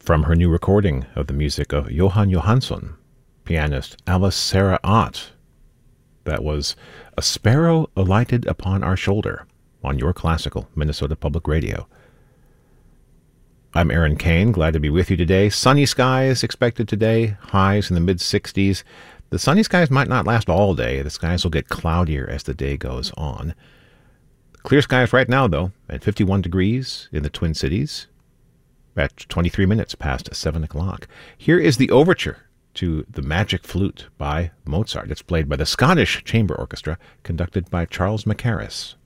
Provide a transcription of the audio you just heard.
From her new recording of the music of Johan Johansson, pianist Alice Sarah Ott. That was A Sparrow Alighted Upon Our Shoulder on your classical Minnesota Public Radio. I'm Aaron Kane, glad to be with you today. Sunny skies expected today, highs in the mid-60s. The sunny skies might not last all day. The skies will get cloudier as the day goes on. Clear skies right now, though, at 51 degrees in the Twin Cities at 23 minutes past 7 o'clock. Here is the overture to The Magic Flute by Mozart. It's played by the Scottish Chamber Orchestra, conducted by Charles Mackerras.